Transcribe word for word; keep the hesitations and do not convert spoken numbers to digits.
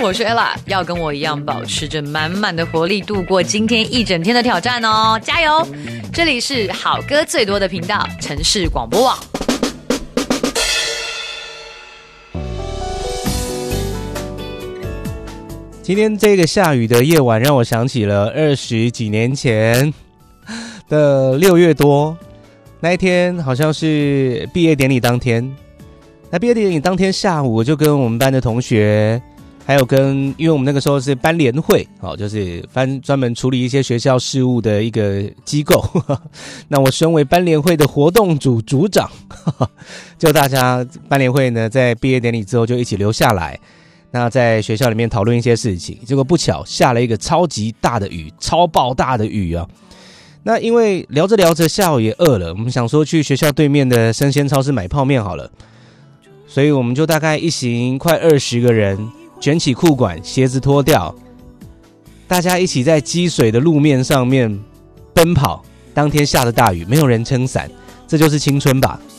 我是 Ella， 要跟我一样保持着满满的活力度过今天一整天的挑战哦，加油！这里是好歌最多的频道——城市广播网。 今天这个下雨的夜晚，让我想起了二十几年前的六月多，那一天好像是毕业典礼当天。那毕业典礼当天下午，我就跟我们班的同学，还有跟，因为我们那个时候是班联会，哦，就是班专门处理一些学校事务的一个机构。那我身为班联会的活动组组长，就大家班联会呢，在毕业典礼之后就一起留下来。那在学校里面讨论一些事情，结果不巧下了一个超级大的雨，超爆大的雨啊！那因为聊着聊着下午也饿了，我们想说去学校对面的生鲜超市买泡面好了，所以我们就大概一行快二十个人，卷起裤管，鞋子脱掉，大家一起在积水的路面上面奔跑。当天下的大雨，没有人撑伞，这就是青春吧？